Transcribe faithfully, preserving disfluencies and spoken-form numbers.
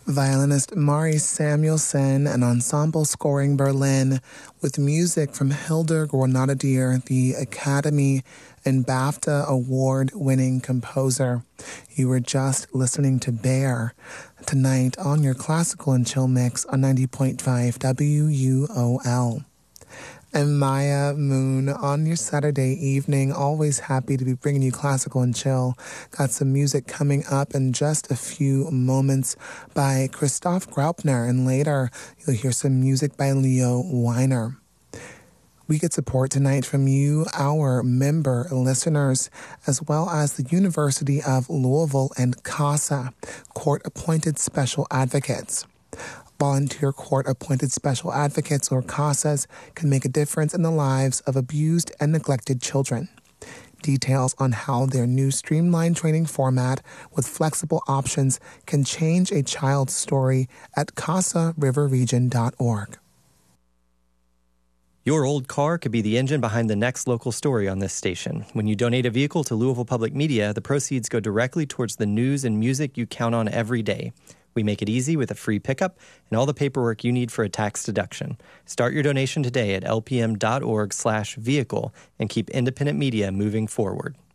Violinist Mari Samuelson and Ensemble Scoring Berlin with music from Hildur Guðnadóttir, the Academy and BAFTA award-winning composer. You were just listening to Bear tonight on your Classical and Chill mix on ninety point five W U O L. And Maya Moon on your Saturday evening. Always happy to be bringing you Classical and Chill. Got some music coming up in just a few moments by Christoph Graupner, and later you'll hear some music by Leo Weiner. We get support tonight from you, our member listeners, as well as the University of Louisville and CASA, court-appointed special advocates. Volunteer court-appointed special advocates, or CASAs, can make a difference in the lives of abused and neglected children. Details on how their new streamlined training format with flexible options can change a child's story at casa river region dot org. Your old car could be the engine behind the next local story on this station. When you donate a vehicle to Louisville Public Media, the proceeds go directly towards the news and music you count on every day. We make it easy with a free pickup and all the paperwork you need for a tax deduction. Start your donation today at lpm dot org slash vehicle and keep independent media moving forward.